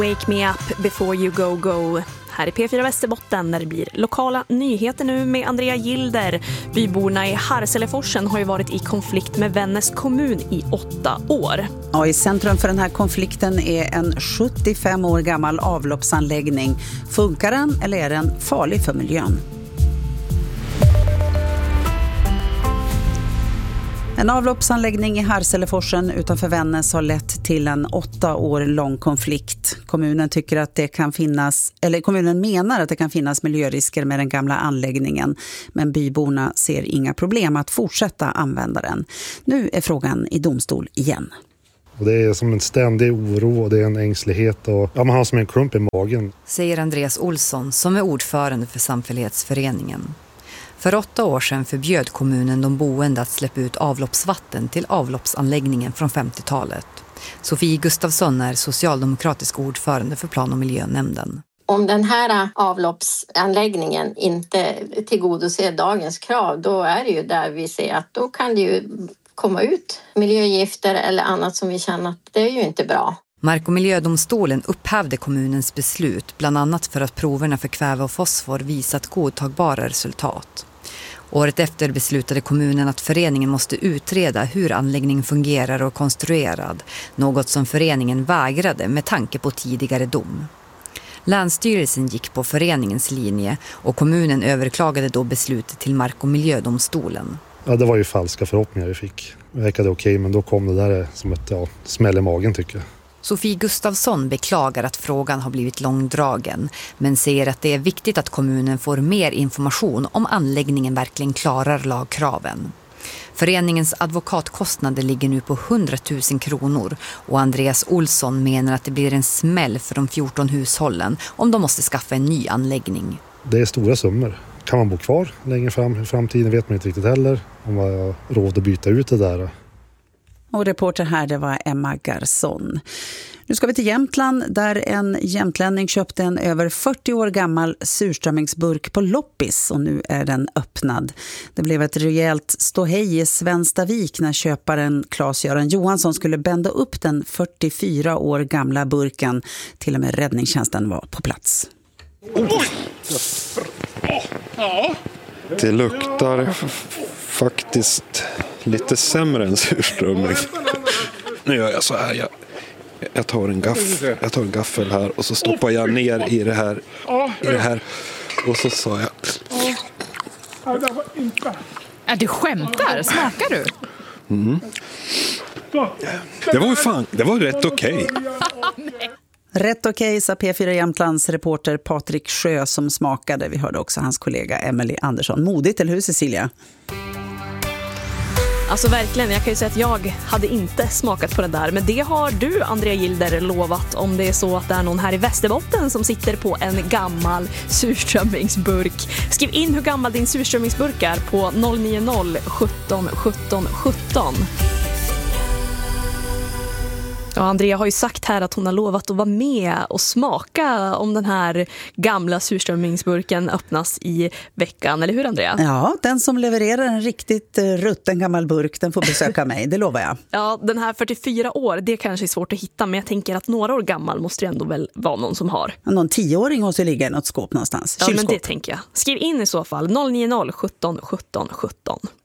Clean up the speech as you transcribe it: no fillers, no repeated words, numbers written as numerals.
Wake me up before you go. Här i P4 Västerbotten när det blir lokala nyheter nu med Andrea Gilder. Byborna i Harseleforsen har ju varit i konflikt med Vännäs kommun i 8 år. Ja, i centrum för den här konflikten är en 75 år gammal avloppsanläggning. Funkar den eller är den farlig för miljön? En avloppsanläggning i Harseleforsen utanför Vännäs har lett till en 8 år lång konflikt. Kommunen menar att det kan finnas miljörisker med den gamla anläggningen, men byborna ser inga problem att fortsätta använda den. Nu är frågan i domstol igen. Och det är som en ständig oro och det är en ängslighet och man har som en klump i magen. Säger Andreas Olsson som är ordförande för samfällighetsföreningen. För 8 år sedan förbjöd kommunen de boende att släppa ut avloppsvatten till avloppsanläggningen från 50-talet. Sofie Gustafsson är socialdemokratisk ordförande för plan- och miljönämnden. Om den här avloppsanläggningen inte tillgodoser dagens krav, då är det ju där vi ser att då kan det ju komma ut miljögifter eller annat som vi känner att det är ju inte bra. Mark- och miljödomstolen upphävde kommunens beslut bland annat för att proverna för kväve och fosfor visat godtagbara resultat. Året efter beslutade kommunen att föreningen måste utreda hur anläggningen fungerar och är konstruerad, något som föreningen vägrade med tanke på tidigare dom. Länsstyrelsen gick på föreningens linje och kommunen överklagade då beslutet till Mark- och miljödomstolen. Ja, det var ju falska förhoppningar vi fick. Det verkade okej, men då kom det där som ett smäll i magen tycker jag. Sofie Gustafsson beklagar att frågan har blivit långdragen, men säger att det är viktigt att kommunen får mer information om anläggningen verkligen klarar lagkraven. Föreningens advokatkostnader ligger nu på 100 000 kronor och Andreas Olsson menar att det blir en smäll för de 14 hushållen om de måste skaffa en ny anläggning. Det är stora summor. Kan man bo kvar längre fram i framtiden vet man inte riktigt heller om man har råd att byta ut det där. Och reporter här, det var Emma Garsson. Nu ska vi till Jämtland där en jämtlänning köpte en över 40 år gammal surströmmingsburk på loppis och nu är den öppnad. Det blev ett rejält ståhej i Svenstavik när köparen Claes-Göran Johansson skulle bända upp den 44 år gamla burken. Till och med räddningstjänsten var på plats. Det luktar faktiskt lite sämre än surströmming. Nu gör jag så här. Jag tar en gaffel här och så stoppar jag ner i det här. Och så sa jag. Du skämtar? Smakar du? Mm. Det var rätt okej. Rätt okej, sa P4 Jämtlands reporter Patrik Sjö som smakade. Vi hörde också hans kollega Emily Andersson. Modigt, eller hur Cecilia? Alltså verkligen, jag kan ju säga att jag hade inte smakat på det där. Men det har du, Andrea Gilder, lovat om det är så att det är någon här i Västerbotten som sitter på en gammal surströmmingsburk. Skriv in hur gammal din surströmmingsburk är på 090 17 17 17. Ja, Andrea har ju sagt här att hon har lovat att vara med och smaka om den här gamla surströmmingsburken öppnas i veckan. Eller hur, Andrea? Ja, den som levererar en riktigt rutten gammal burk, den får besöka mig, det lovar jag. Ja, den här 44 år, det kanske är svårt att hitta, men jag tänker att några år gammal måste det ändå väl vara någon som har. Någon 10-åring måste ligga i något skåp någonstans. Ja, men det tänker jag. Skriv in i så fall 090 17 17 17.